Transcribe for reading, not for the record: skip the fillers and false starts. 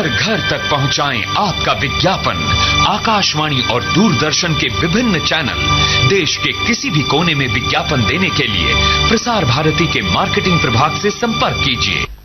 घर घर तक पहुंचाएं आपका विज्ञापन। आकाशवाणी और दूरदर्शन के विभिन्न चैनल, देश के किसी भी कोने में विज्ञापन देने के लिए प्रसार भारती के मार्केटिंग प्रभाग से संपर्क कीजिए।